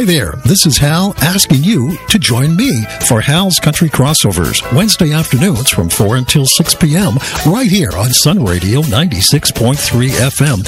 Hi there, this is Hal asking you to join me for Hal's Country Crossovers, Wednesday afternoons from 4 until 6 p.m. right here on Sun Radio 96.3 FM.